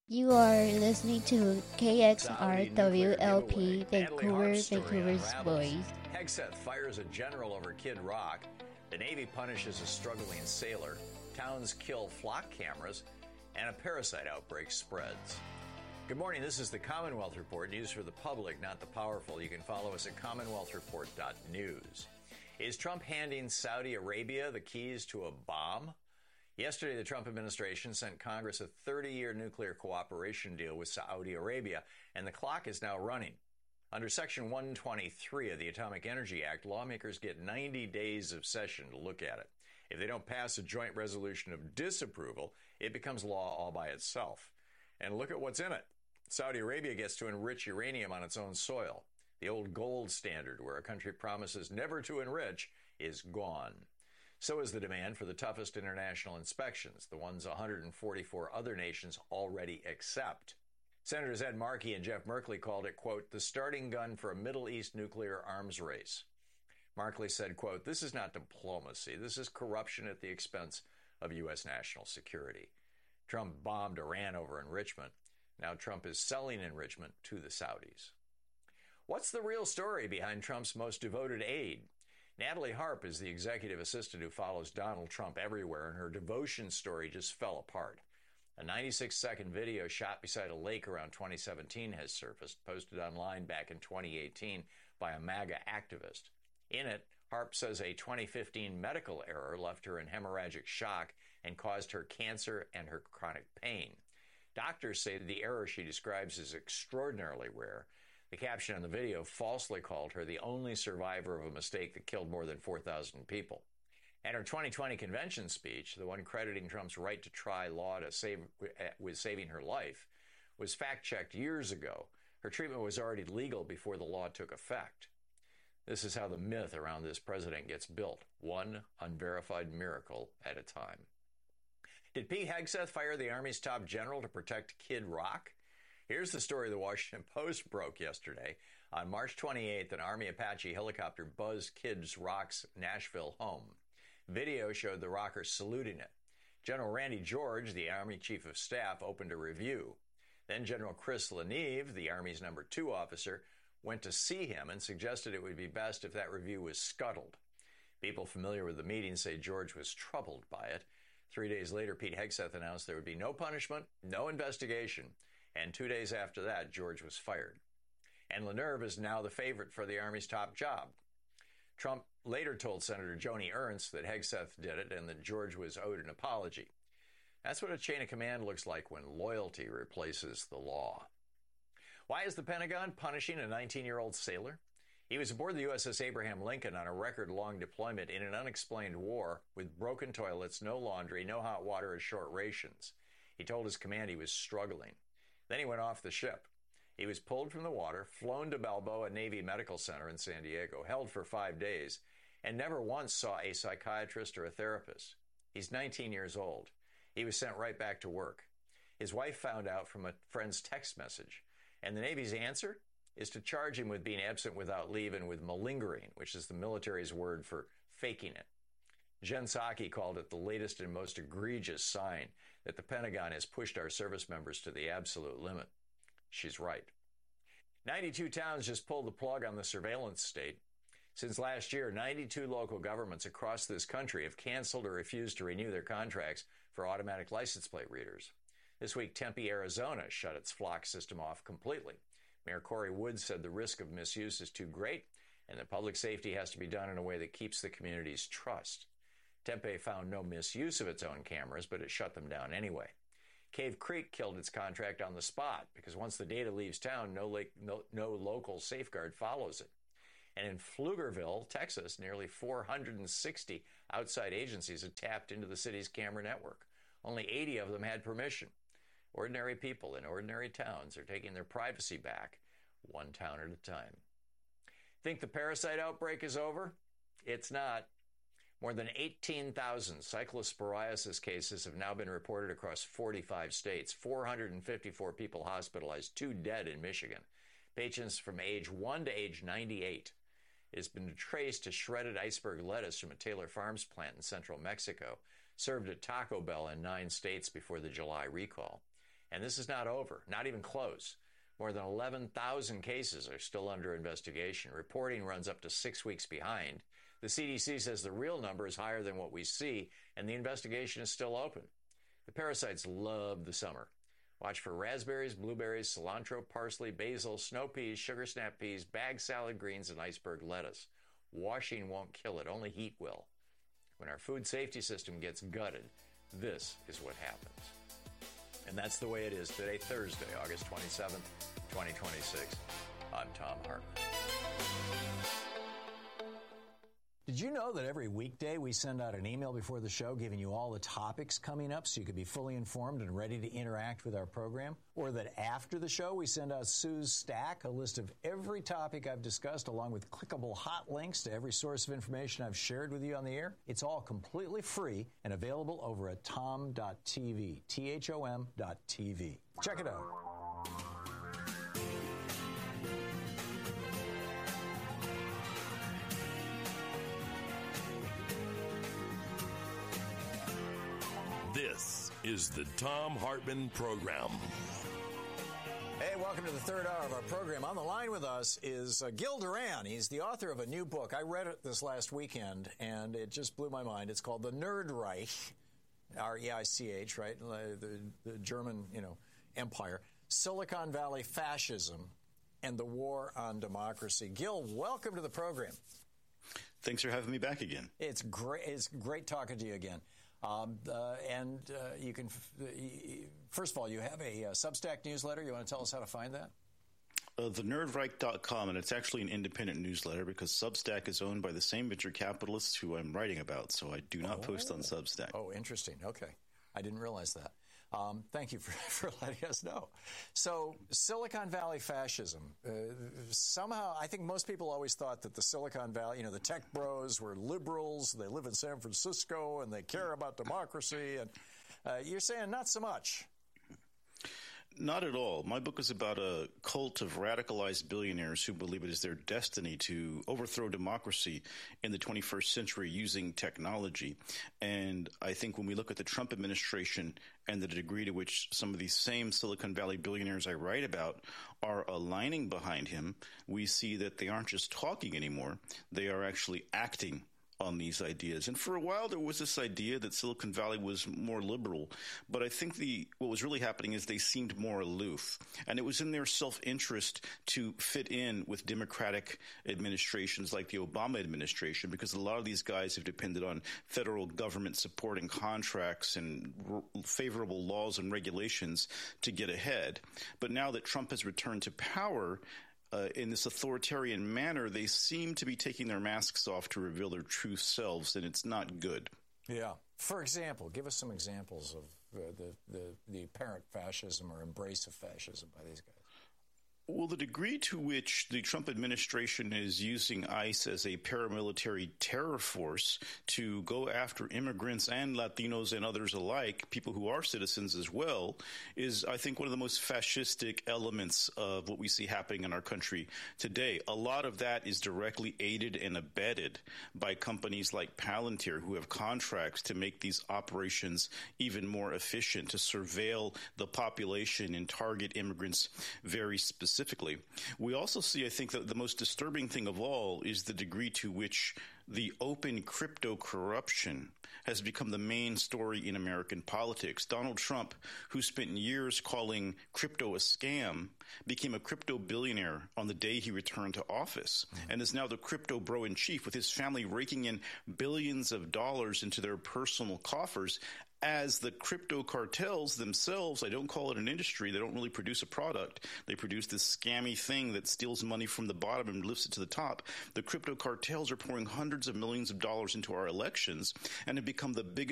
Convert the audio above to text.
You are listening to Saudi nuclear giveaway. KXRWLP, Natalie Vancouver, Harp's story Vancouver's unravels. voice. Hegseth fires a general over Kid Rock. The Navy punishes a struggling sailor. Towns kill flock cameras. And a parasite outbreak spreads. Good morning. This is the Commonwealth Report, news for the public, not the powerful. You can follow us at commonwealthreport.news. Is Trump handing Saudi Arabia the keys to a bomb? Yesterday, the Trump administration sent Congress a 30-year nuclear cooperation deal with Saudi Arabia, and the clock is now running. Under Section 123 of the Atomic Energy Act, lawmakers get 90 days of session to look at it. If they don't pass a joint resolution of disapproval, it becomes law all by itself. And look at what's in it. Saudi Arabia gets to enrich uranium on its own soil. The old gold standard, where a country promises never to enrich, is gone. So is the demand for the toughest international inspections, the ones 144 other nations already accept. Senators Ed Markey and Jeff Merkley called it, quote, the starting gun for a Middle East nuclear arms race. Markley said, quote, this is not diplomacy. This is corruption at the expense of U.S. national security. Trump bombed Iran over enrichment. Now Trump is selling enrichment to the Saudis. What's the real story behind Trump's most devoted aide? Natalie Harp is the executive assistant who follows Donald Trump everywhere, and her devotion story just fell apart. A 96-second video shot beside a lake around 2017 has surfaced, posted online back in 2018 by a MAGA activist. In it, Harp says a 2015 medical error left her in hemorrhagic shock and caused her cancer and her chronic pain. Doctors say the error she describes is extraordinarily rare. The caption on the video falsely called her the only survivor of a mistake that killed more than 4,000 people. And her 2020 convention speech, the one crediting Trump's right to try law with saving her life, was fact-checked years ago. Her treatment was already legal before the law took effect. This is how the myth around this president gets built, one unverified miracle at a time. Did Pete Hegseth fire the Army's top general to protect Kid Rock? Here's the story the Washington Post broke yesterday. On March 28th, an Army Apache helicopter buzzed Kid Rock's Nashville home. Video showed the rocker saluting it. General Randy George, the Army Chief of Staff, opened a review. Then General Chris Leneve, the Army's number 2 officer, went to see him and suggested it would be best if that review was scuttled. People familiar with the meeting say George was troubled by it. 3 days later, Pete Hegseth announced there would be no punishment, no investigation, and 2 days after that, George was fired. And Leneve is now the favorite for the Army's top job. Trump later told Senator Joni Ernst that Hegseth did it and that George was owed an apology. That's what a chain of command looks like when loyalty replaces the law. Why is the Pentagon punishing a 19-year-old sailor? He was aboard the USS Abraham Lincoln on a record-long deployment in an unexplained war with broken toilets, no laundry, no hot water, and short rations. He told his command he was struggling. Then he went off the ship. He was pulled from the water, flown to Balboa Navy Medical Center in San Diego, held for 5 days, and never once saw a psychiatrist or a therapist. He's 19 years old. He was sent right back to work. His wife found out from a friend's text message, and the Navy's answer is to charge him with being absent without leave and with malingering, which is the military's word for faking it. Jen Psaki called it the latest and most egregious sign that the Pentagon has pushed our service members to the absolute limit. She's right. 92 towns just pulled the plug on the surveillance state. Since last year, 92 local governments across this country have canceled or refused to renew their contracts for automatic license plate readers. This week, Tempe, Arizona shut its flock system off completely. Mayor Corey Woods said the risk of misuse is too great and that public safety has to be done in a way that keeps the community's trust. Tempe found no misuse of its own cameras, but it shut them down anyway. Cave Creek killed its contract on the spot because once the data leaves town, no local safeguard follows it. And in Pflugerville, Texas, nearly 460 outside agencies have tapped into the city's camera network. Only 80 of them had permission. Ordinary people in ordinary towns are taking their privacy back, one town at a time. Think the parasite outbreak is over? It's not. More than 18,000 cyclosporiasis cases have now been reported across 45 states, 454 people hospitalized, 2 dead in Michigan. Patients from age 1 to age 98. It has been traced to shredded iceberg lettuce from a Taylor Farms plant in central Mexico, served at Taco Bell in 9 states before the July recall. And this is not over, not even close. More than 11,000 cases are still under investigation. Reporting runs up to 6 weeks behind. The CDC says the real number is higher than what we see, and the investigation is still open. The parasites love the summer. Watch for raspberries, blueberries, cilantro, parsley, basil, snow peas, sugar snap peas, bag salad greens, and iceberg lettuce. Washing won't kill it, only heat will. When our food safety system gets gutted, this is what happens. And that's the way it is today, Thursday, August 27th, 2026. I'm Thom Hartmann. Did you know that every weekday we send out an email before the show giving you all the topics coming up so you can be fully informed and ready to interact with our program? Or that after the show we send out Sue's Stack, a list of every topic I've discussed along with clickable hot links to every source of information I've shared with you on the air? It's all completely free and available over at thom.tv, THOM.tv. Check it out. This is the Thom Hartmann Program. Hey, welcome to the third hour of our program. On the line with us is Gil Duran. He's the author of a new book. I read it this last weekend, and it just blew my mind. It's called The Nerd Reich, R-E-I-C-H, right? The German, empire. Silicon Valley Fascism and the War on Democracy. Gil, welcome to the program. Thanks for having me back again. It's great talking to you again. You can, first of all, you have a Substack newsletter. You want to tell us how to find that? TheNerdReich.com, and it's actually an independent newsletter because Substack is owned by the same venture capitalists who I'm writing about, so I do not post on Substack. Oh, interesting. Okay. I didn't realize that. Thank you for letting us know. So, Silicon Valley fascism. Somehow, I think most people always thought that the Silicon Valley, the tech bros were liberals, they live in San Francisco, and they care about democracy. And you're saying not so much. Not at all. My book is about a cult of radicalized billionaires who believe it is their destiny to overthrow democracy in the 21st century using technology. And I think when we look at the Trump administration and the degree to which some of these same Silicon Valley billionaires I write about are aligning behind him, we see that they aren't just talking anymore. They are actually acting on these ideas. And for a while, there was this idea that Silicon Valley was more liberal. But I think what was really happening is they seemed more aloof. And it was in their self-interest to fit in with Democratic administrations like the Obama administration, because a lot of these guys have depended on federal government support and contracts and favorable laws and regulations to get ahead. But now that Trump has returned to power, in this authoritarian manner, they seem to be taking their masks off to reveal their true selves, and it's not good. Yeah. For example, give us some examples of the apparent fascism or embrace of fascism by these guys. Well, the degree to which the Trump administration is using ICE as a paramilitary terror force to go after immigrants and Latinos and others alike, people who are citizens as well, is, I think, one of the most fascistic elements of what we see happening in our country today. A lot of that is directly aided and abetted by companies like Palantir, who have contracts to make these operations even more efficient, to surveil the population and target immigrants very specifically. We also see, I think, that the most disturbing thing of all is the degree to which the open crypto corruption has become the main story in American politics. Donald Trump, who spent years calling crypto a scam, became a crypto billionaire on the day he returned to office, and is now the crypto bro in chief, with his family raking in billions of dollars into their personal coffers, as the crypto cartels themselves, I don't call it an industry, they don't really produce a product, they produce this scammy thing that steals money from the bottom and lifts it to the top. The crypto cartels are pouring hundreds of millions of dollars into our elections and have become the biggest